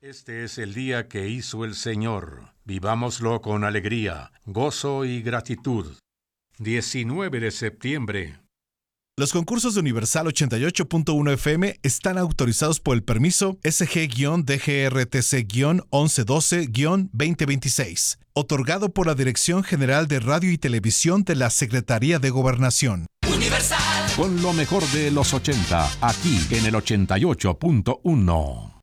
Este es el día que hizo el Señor. Vivámoslo con alegría, gozo y gratitud. 19 de septiembre. Los concursos de Universal 88.1 FM están autorizados por el permiso SG-DGRTC-1112-2026, otorgado por la Dirección General de Radio y Televisión de la Secretaría de Gobernación. Universal. Con lo mejor de los 80, aquí en el 88.1.